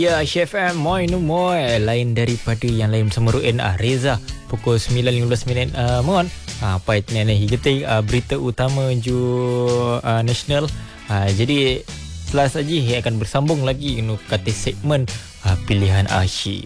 Ya, HFM Moi no Moi. Lain daripada yang lain bersama Ruin Reza. Pukul 9.15 minit mohon. Apa itu ni kita berita utama ju nasional. Jadi setelah saja akan bersambung lagi kata segmen pilihan asyik.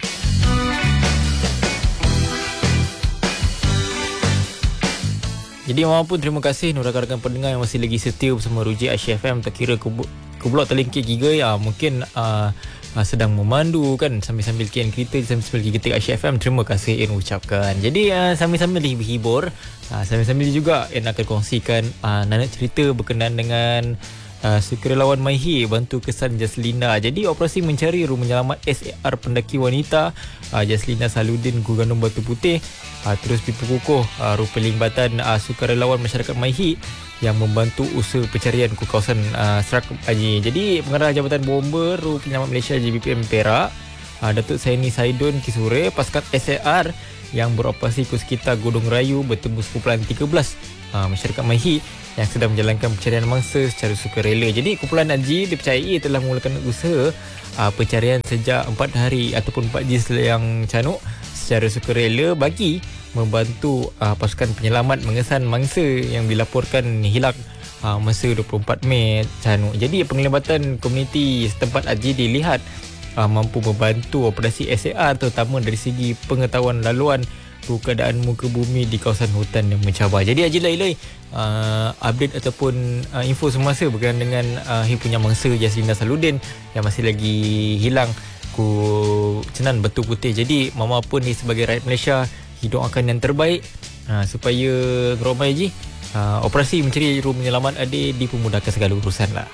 Jadi maupun terima kasih rakan-rakan pendengar yang masih lagi setia bersama Ruji HFM. Tak kira ke blok terlingkir giga ya, mungkin sedang memandu kan sambil-sambil kian kereta, sambil-sambil ketik HFM. Terima kasih yang ucapkan. Jadi sambil-sambil dihibur, sambil-sambil juga yang akan kongsikan nak cerita berkenaan dengan sukarelawan MyHi bantu kesan Jaslina. Jadi operasi mencari rumah menyelamat SAR pendaki wanita Jaslina Saludin Gugandung Batu Putih terus diperkukuh pelibatan sukarelawan masyarakat MyHi yang membantu usaha pencarian ke kawasan Serak Haji. Jadi pengarah Jabatan Bomber Ru Penyelamat Malaysia JBPM Perak Datuk Saini Saidon Kisure, pasukan SAR yang beroperasi ke sekitar Godong Rayu bertemu kumpulan 13 masyarakat MyHi yang sedang menjalankan pencarian mangsa secara sukarela. Jadi kumpulan Haji dipercayai telah memulakan usaha pencarian sejak 4 hari ataupun 4 jis yang canuk secara sukarela bagi membantu pasukan penyelamat mengesan mangsa yang dilaporkan hilang masa 24 Mei canuk. Jadi penglibatan komuniti setempat Haji dilihat mampu membantu operasi SAR terutama dari segi pengetahuan laluan keadaan muka bumi di kawasan hutan yang mencabar. Jadi Haji Lai update ataupun info semasa berkenaan dengan punya mangsa Jaslina Saludin yang masih lagi hilang ku Cenan Batu Putih. Jadi mama pun ni sebagai rakyat Malaysia doakan yang terbaik supaya Geromai Haji operasi mencari rumah menyelamat adik dipermudahkan segala urusan lah.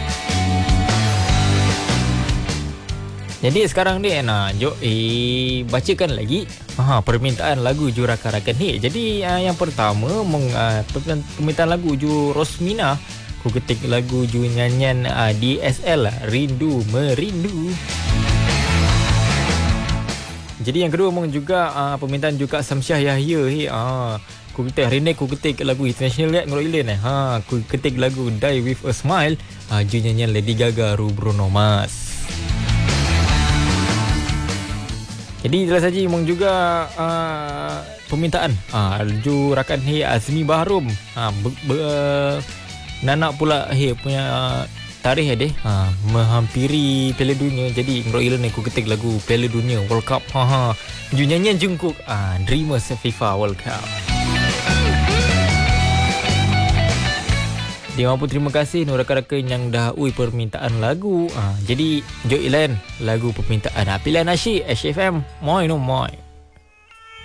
Jadi sekarang ni jom bacakan lagi permintaan lagu ju rakan-rakan ni. Jadi yang pertama permintaan lagu ju Rosmina. Ku ketik lagu ju nyanyian DSL Rindu Merindu. Jadi yang kedua juga permintaan juga Samsyah Yahya. Ku ketik hari ni ku ketik lagu international ngorok ilen ku ketik lagu Die With A Smile ju nyanyian Lady Gaga Ru Bruno Mars. Jadi jelas saja memang juga permintaan ju rakan Azmi Bahrum nanak pula punya tarikh menghampiri Piala Dunia. Jadi ngorok ilen aku ketik lagu Piala Dunia World Cup ju nyanyian Jungkook Dreamers FIFA World Cup. Dia pun terima kasih rakan-rakan yang dah permintaan lagu. Jadi jom ilan lagu permintaan pilihan asyik HFM Moi no Moi.